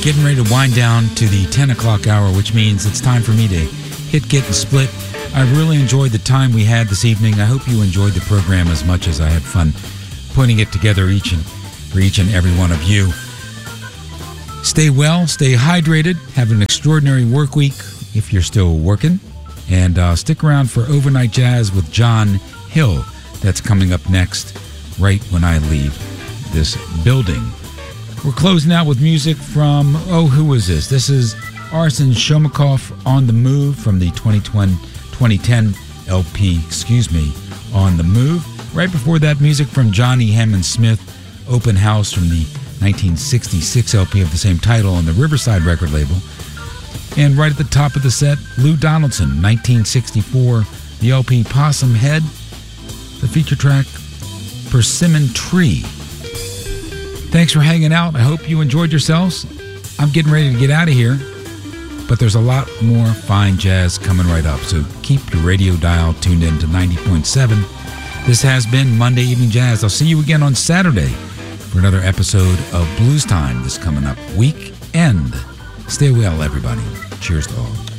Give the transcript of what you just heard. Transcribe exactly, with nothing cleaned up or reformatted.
getting ready to wind down to the ten o'clock hour, which means it's time for me to hit, get, and split. I really enjoyed the time we had this evening. I hope you enjoyed the program as much as I had fun putting it together each and for each and every one of you. Stay well, stay hydrated, have an extraordinary work week if you're still working, and uh, stick around for Overnight Jazz with John Hill. That's coming up next, right when I leave this building. We're closing out with music from, oh, who is this? This is Arsen Shomakov, On the Move, from the twenty ten L P, excuse me, On the Move. Right before that, music from Johnny Hammond Smith, Open House, from the nineteen sixty-six L P of the same title on the Riverside record label. And right at the top of the set, Lou Donaldson, nineteen sixty-four, the L P Possum Head, the feature track, Persimmon Tree. Thanks for hanging out. I hope you enjoyed yourselves. I'm getting ready to get out of here, but there's a lot more fine jazz coming right up, so keep your radio dial tuned in to ninety point seven. This has been Monday Evening Jazz. I'll see you again on Saturday for another episode of Blues Time this coming up weekend. Stay well, everybody. Cheers to all.